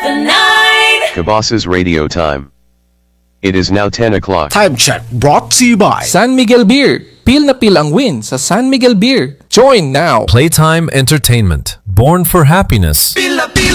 107.9. Kabas's Radio Time. It is now 10 o'clock. Time check brought to you by San Miguel Beer. Pil na pil ang win sa San Miguel Beer. Join now. Playtime Entertainment. Born for happiness.